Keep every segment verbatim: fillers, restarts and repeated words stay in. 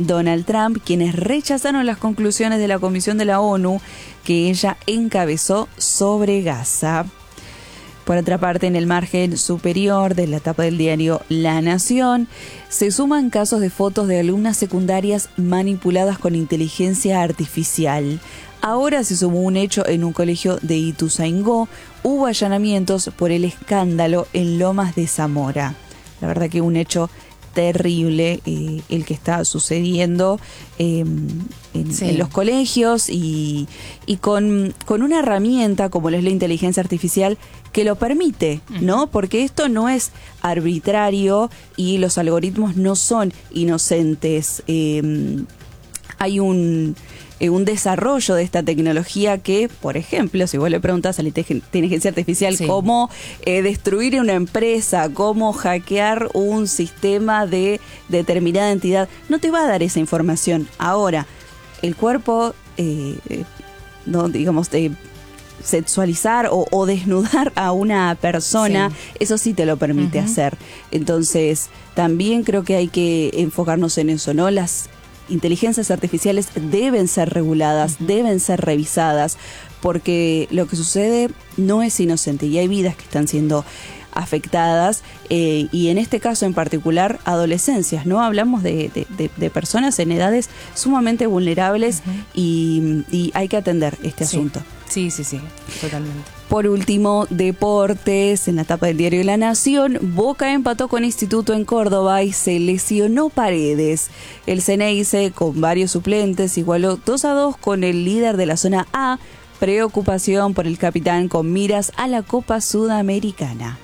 Donald Trump, quienes rechazaron las conclusiones de la Comisión de la ONU que ella encabezó sobre Gaza. Por otra parte, en el margen superior de la tapa del diario La Nación, se suman casos de fotos de alumnas secundarias manipuladas con inteligencia artificial. Ahora se sumó un hecho en un colegio de Ituzaingó. Hubo allanamientos por el escándalo en Lomas de Zamora. La verdad que un hecho terrible eh, el que está sucediendo eh, en, sí. en los colegios y, y con, con una herramienta como lo es la inteligencia artificial que lo permite, ¿no? Porque esto no es arbitrario y los algoritmos no son inocentes. Eh, hay un... un desarrollo de esta tecnología que, por ejemplo, si vos le preguntas a la inteligencia artificial sí. cómo eh, destruir una empresa, cómo hackear un sistema de determinada entidad, no te va a dar esa información. Ahora, el cuerpo, eh, no digamos, eh, sexualizar o, o desnudar a una persona, sí. eso sí te lo permite uh-huh. hacer. Entonces, también creo que hay que enfocarnos en eso, ¿no? Las inteligencias artificiales deben ser reguladas, uh-huh. deben ser revisadas, porque lo que sucede no es inocente y hay vidas que están siendo afectadas eh, y en este caso en particular adolescencias, ¿no? Hablamos de, de, de, de personas en edades sumamente vulnerables uh-huh. y, y hay que atender este sí. asunto. Sí, sí, sí, totalmente. Por último, deportes, en la tapa del diario La Nación, Boca empató con Instituto en Córdoba y se lesionó Paredes. El Ceneice, con varios suplentes, igualó dos a dos con el líder de la zona A. Preocupación por el capitán con miras a la Copa Sudamericana.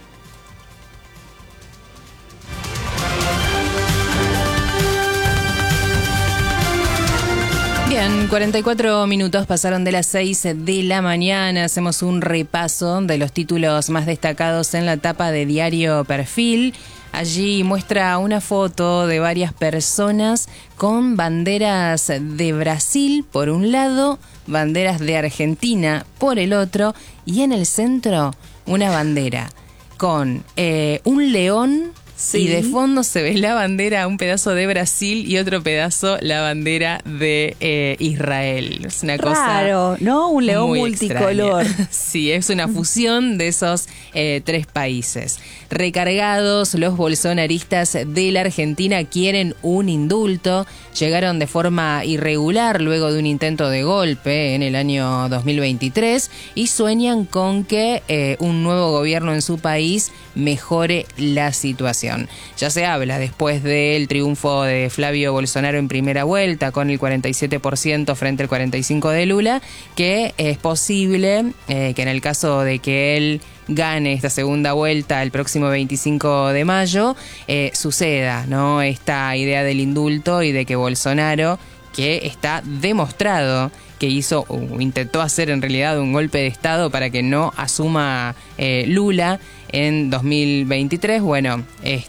Bien, cuarenta y cuatro minutos pasaron de las seis de la mañana. Hacemos un repaso de los títulos más destacados en la tapa de Diario Perfil. Allí muestra una foto de varias personas con banderas de Brasil por un lado, banderas de Argentina por el otro, y en el centro una bandera con eh, un león. Sí. Y de fondo se ve la bandera, un pedazo de Brasil y otro pedazo la bandera de eh, Israel. Es una cosa raro, ¿no? Un león multicolor. Extraña. Sí, es una fusión de esos eh, tres países. Recargados, los bolsonaristas de la Argentina quieren un indulto. Llegaron de forma irregular luego de un intento de golpe en el año dos mil veintitrés y sueñan con que eh, un nuevo gobierno en su país mejore la situación. Ya se habla después del triunfo de Flavio Bolsonaro en primera vuelta con el cuarenta y siete por ciento frente al cuarenta y cinco por ciento de Lula, que es posible eh, que en el caso de que él gane esta segunda vuelta el próximo veinticinco de mayo, eh, suceda, ¿no? Esta idea del indulto y de que Bolsonaro, que está demostrado que hizo o intentó hacer en realidad un golpe de Estado para que no asuma eh, Lula en dos mil veintitrés, bueno,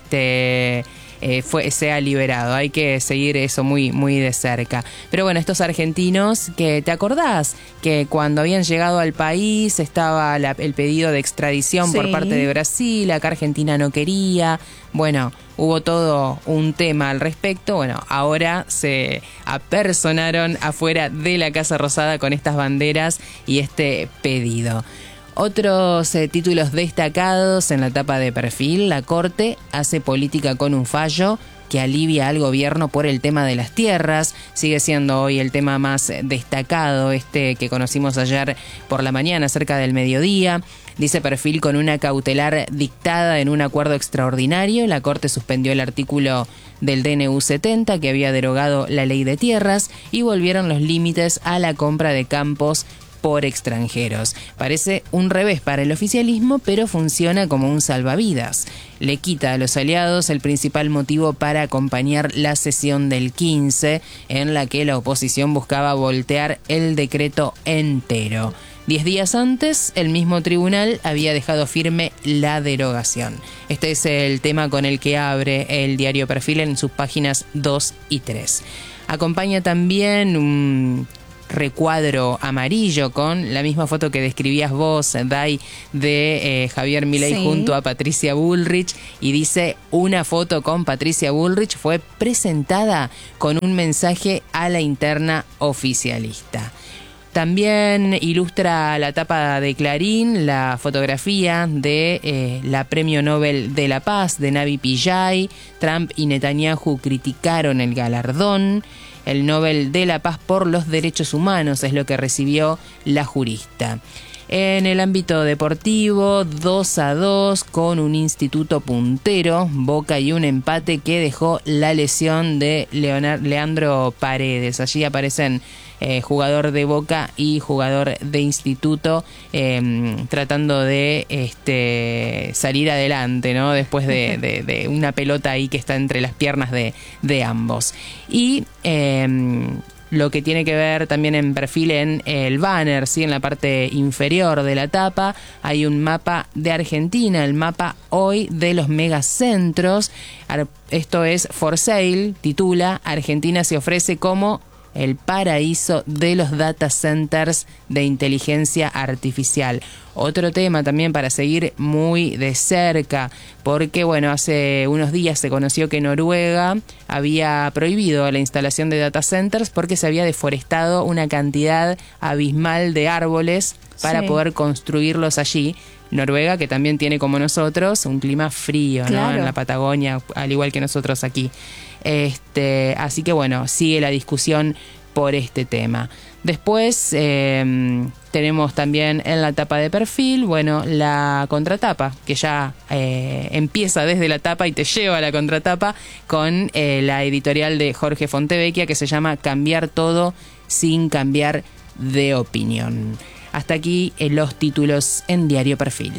este eh, fue se ha liberado. Hay que seguir eso muy muy de cerca. Pero bueno, estos argentinos, que te acordás que cuando habían llegado al país estaba la, el pedido de extradición sí. por parte de Brasil, acá Argentina no quería. Bueno, hubo todo un tema al respecto. Bueno, ahora se apersonaron afuera de la Casa Rosada con estas banderas y este pedido. Otros eh, títulos destacados en la tapa de Perfil: la Corte hace política con un fallo que alivia al gobierno por el tema de las tierras. Sigue siendo hoy el tema más destacado, este que conocimos ayer por la mañana, cerca del mediodía. Dice Perfil: con una cautelar dictada en un acuerdo extraordinario, la Corte suspendió el artículo del D N U setenta que había derogado la ley de tierras y volvieron los límites a la compra de campos por extranjeros. Parece un revés para el oficialismo, pero funciona como un salvavidas. Le quita a los aliados el principal motivo para acompañar la sesión del quince, en la que la oposición buscaba voltear el decreto entero. Diez días antes, el mismo tribunal había dejado firme la derogación. Este es el tema con el que abre el diario Perfil en sus páginas dos y tres. Acompaña también un... recuadro amarillo con la misma foto que describías vos, Dai, de eh, Javier Milei sí. junto a Patricia Bullrich, y dice: una foto con Patricia Bullrich fue presentada con un mensaje a la interna oficialista. También ilustra la tapa de Clarín la fotografía de eh, la Premio Nobel de la Paz de Navi Pillay. Trump y Netanyahu criticaron el galardón. El Nobel de la Paz por los Derechos Humanos es lo que recibió la jurista. En el ámbito deportivo, dos a dos con un Instituto puntero, Boca y un empate que dejó la lesión de Leonard, Leandro Paredes. Allí aparecen eh, jugador de Boca y jugador de Instituto eh, tratando de este, salir adelante, ¿no? Después de, de, de una pelota ahí que está entre las piernas de, de ambos. Y Eh, lo que tiene que ver también en perfil en el banner, ¿sí? En la parte inferior de la tapa hay un mapa de Argentina, el mapa hoy de los megacentros. Esto es For Sale, titula: Argentina se ofrece como el paraíso de los data centers de inteligencia artificial. Otro tema también para seguir muy de cerca, porque bueno, hace unos días se conoció que Noruega había prohibido la instalación de data centers porque se había deforestado una cantidad abismal de árboles para sí. poder construirlos allí. Noruega, que también tiene, como nosotros, un clima frío, claro. ¿no? En la Patagonia, al igual que nosotros aquí. Este, así que bueno, sigue la discusión por este tema. Después eh, tenemos también en la tapa de perfil, bueno, la contratapa, que ya eh, empieza desde la tapa y te lleva a la contratapa con eh, la editorial de Jorge Fontevecchia, que se llama Cambiar todo sin cambiar de opinión. Hasta aquí eh, los títulos en Diario Perfil.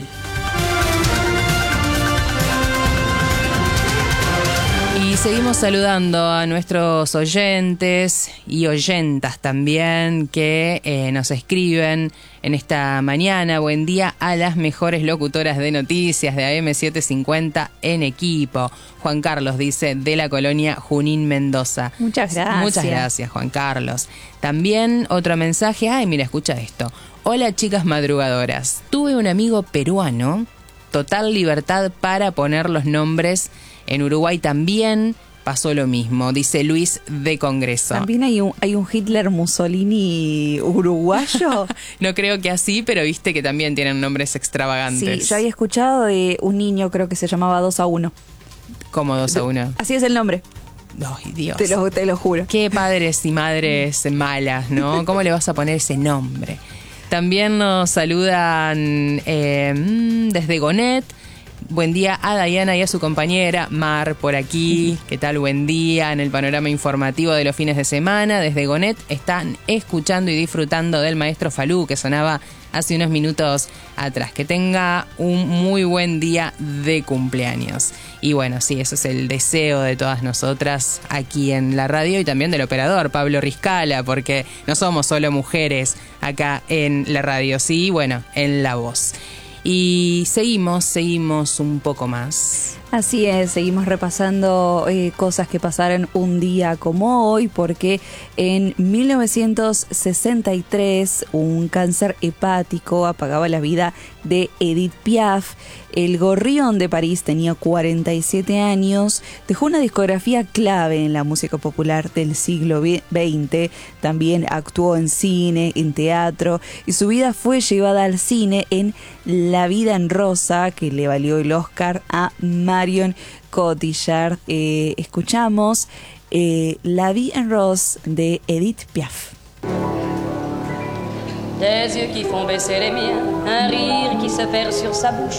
Y seguimos saludando a nuestros oyentes y oyentas también que eh, nos escriben en esta mañana. Buen día a las mejores locutoras de noticias de A M setecientos cincuenta en equipo. Juan Carlos dice, de la colonia Junín, Mendoza. Muchas gracias. Muchas gracias, Juan Carlos. También otro mensaje. Ay, mira, escucha esto. Hola, chicas madrugadoras. Tuve un amigo peruano. Total libertad para poner los nombres. En Uruguay también pasó lo mismo, dice Luis de Congreso. ¿También hay un, hay un Hitler Mussolini uruguayo? No creo que así, pero viste que también tienen nombres extravagantes. Sí, yo había escuchado de un niño, creo que se llamaba dos a uno. ¿Cómo dos a uno? Así es el nombre. Ay, Dios. Te lo, te lo juro. Qué padres y madres malas, ¿no? ¿Cómo le vas a poner ese nombre? También nos saludan eh, desde Gonet. Buen día a Diana y a su compañera Mar por aquí. ¿Qué tal? Buen día en el panorama informativo de los fines de semana. Desde Gonet están escuchando y disfrutando del Maestro Falú, que sonaba hace unos minutos atrás. Que tenga un muy buen día de cumpleaños. Y bueno, sí, eso es el deseo de todas nosotras aquí en la radio y también del operador Pablo Riscala, porque no somos solo mujeres acá en la radio, sí, bueno, en la voz. Y seguimos, seguimos un poco más. Así es, seguimos repasando eh, cosas que pasaron un día como hoy, porque en mil novecientos sesenta y tres un cáncer hepático apagaba la vida de Edith Piaf. El gorrión de París tenía cuarenta y siete años, dejó una discografía clave en la música popular del siglo veinte, también actuó en cine, en teatro, y su vida fue llevada al cine en La vida en rosa, que le valió el Oscar a Marion Cotillard. Eh, escuchamos eh, La vie en rose de Edith Piaf. Des yeux qui font baisser les miens, un rire qui se perd sur sa bouche,